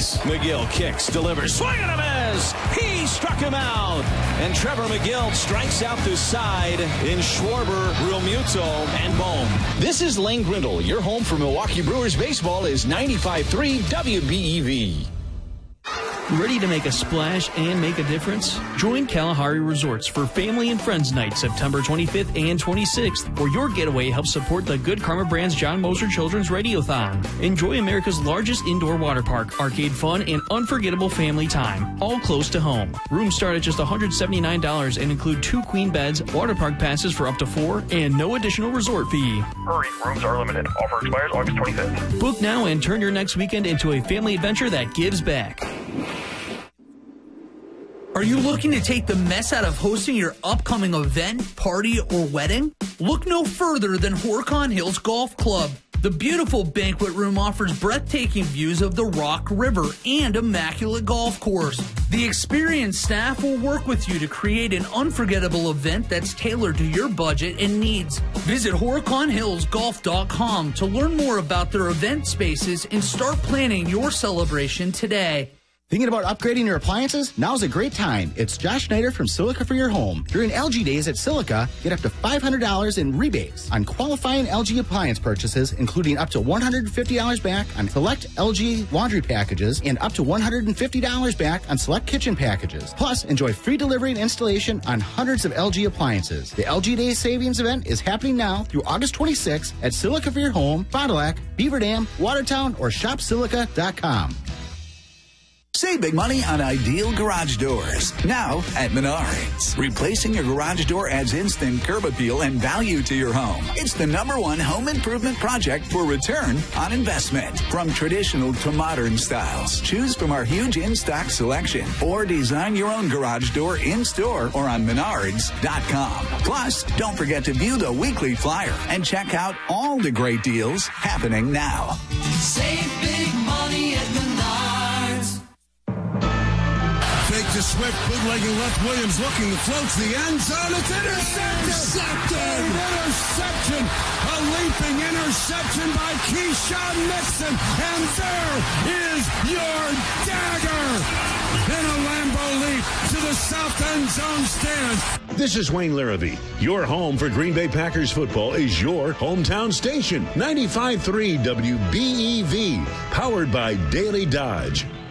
base. McGill kicks, delivers, swing and a miss. He struck him out. And Trevor McGill strikes out the side in Schwarber, Realmuto, and Bohm. This is Lane Grindle. Your home for Milwaukee Brewers baseball is 95.3 WBEV. Ready to make a splash and make a difference? Join Kalahari Resorts for Family and Friends Night September 25th and 26th, where your getaway helps support the Good Karma Brand's John Moser Children's Radiothon. Enjoy America's largest indoor water park, arcade fun, and unforgettable family time, all close to home. Rooms start at just $179 and include 2 queen beds, water park passes for up to 4, and no additional resort fee. Hurry, rooms are limited. Offer expires August 25th. Book now and turn your next weekend into a family adventure that gives back. Are you looking to take the mess out of hosting your upcoming event, party, or wedding? Look no further than Horicon Hills Golf Club. The beautiful banquet room offers breathtaking views of the Rock River and immaculate golf course. The experienced staff will work with you to create an unforgettable event that's tailored to your budget and needs. Visit HoriconHillsGolf.com to learn more about their event spaces and start planning your celebration today. Thinking about upgrading your appliances? Now's a great time. It's Josh Schneider from Silica for your home. During LG Days at Silica, get up to $500 in rebates on qualifying LG appliance purchases, including up to $150 back on select LG laundry packages and up to $150 back on select kitchen packages. Plus, enjoy free delivery and installation on hundreds of LG appliances. The LG Days Savings event is happening now through August 26th at Silica for your home, Fond du Lac, Beaver Dam, Watertown, or shopsilica.com. Save big money on Ideal Garage Doors. Now at Menards. Replacing your garage door adds instant curb appeal and value to your home. It's the #1 home improvement project for return on investment. From traditional to modern styles, choose from our huge in-stock selection or design your own garage door in-store or on Menards.com. Plus, don't forget to view the weekly flyer and check out all the great deals happening now. Save big money at Menards. Fake to Swift, bootlegging left Williams looking, floats the end zone. It's intercepted! Interception! A leaping interception by Keyshawn Nixon. And there is your dagger! In a Lambeau leap to the south end zone stands. This is Wayne Larrabee. Your home for Green Bay Packers football is your hometown station. 95.3 WBEV. Powered by Daily Dodge.